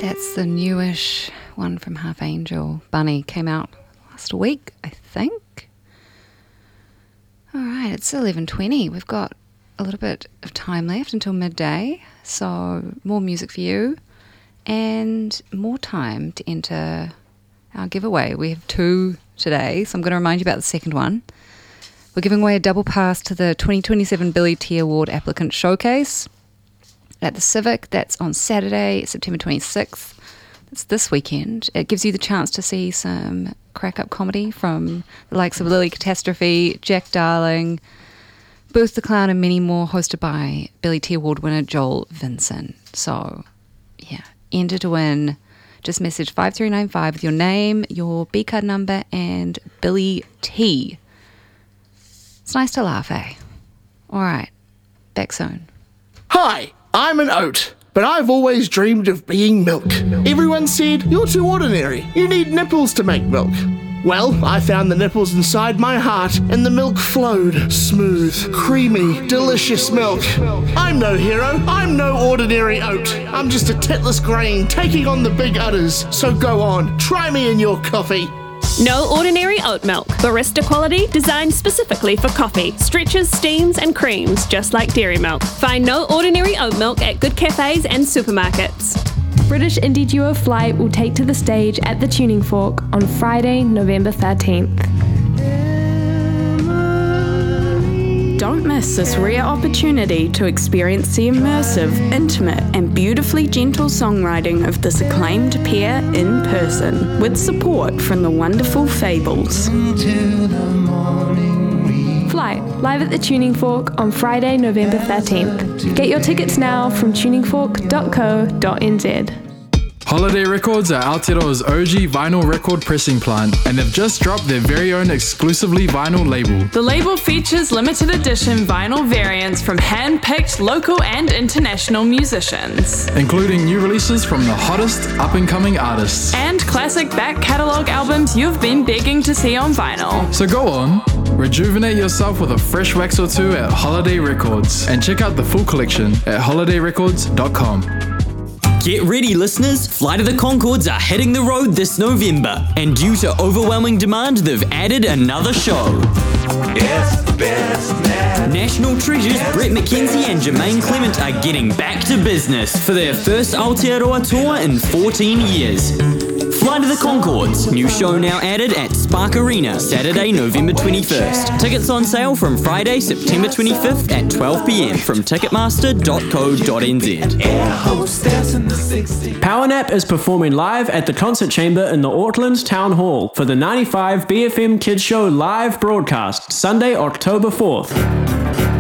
That's the newish one from Half Angel. Bunny came out last week, I think. All right, it's 11:20. We've got a little bit of time left until midday, so more music for you and more time to enter our giveaway. We have 2 today, so I'm going to remind you about the second one. We're giving away a double pass to the 2027 Billy T Award Applicant Showcase at the Civic. That's on Saturday, September 26th. It's this weekend. It gives you the chance to see some crack-up comedy from the likes of Lily Catastrophe, Jack Darling, Booth the Clown, and many more, hosted by Billy T Award winner Joel Vinson. So, yeah, enter to win. Just message 5395 with your name, your B-card number, and Billy T. It's nice to laugh, eh? All right, back soon. Hi, I'm an oat, but I've always dreamed of being milk. Everyone said, you're too ordinary. You need nipples to make milk. Well, I found the nipples inside my heart, and the milk flowed. Smooth, creamy, delicious milk. I'm no hero. I'm no ordinary oat. I'm just a titless grain taking on the big udders. So go on, try me in your coffee. No ordinary oat milk. Barista quality, designed specifically for coffee. Stretches, steams, and creams, just like dairy milk. Find No Ordinary Oat Milk at good cafes and supermarkets. British indie duo Flight will take to the stage at the Tuning Fork on Friday, November 13th. Don't miss this rare opportunity to experience the immersive, intimate, and beautifully gentle songwriting of this acclaimed pair in person, with support from the wonderful Fables. Flight, live at the Tuning Fork on Friday, November 13th. Get your tickets now from tuningfork.co.nz. Holiday Records are Aotearoa's OG vinyl record pressing plant, and they've just dropped their very own exclusively vinyl label. The label features limited edition vinyl variants from hand-picked local and international musicians, including new releases from the hottest up-and-coming artists. And classic back catalogue albums you've been begging to see on vinyl. So go on, rejuvenate yourself with a fresh wax or two at Holiday Records, and check out the full collection at holidayrecords.com. Get ready, listeners. Flight of the Conchords are hitting the road this November, and due to overwhelming demand, they've added another show. Yes, best man. National treasures Brett McKenzie and Jermaine Clement are getting back to business for their first Aotearoa tour in 14 years. Flight of the Conchords, new show now added at Spark Arena, Saturday, November 21st. Tickets on sale from Friday, September 25th at 12 p.m. from ticketmaster.co.nz. PowerNap is performing live at the Concert Chamber in the Auckland Town Hall for the 95 BFM Kids Show live broadcast, Sunday, October 4th.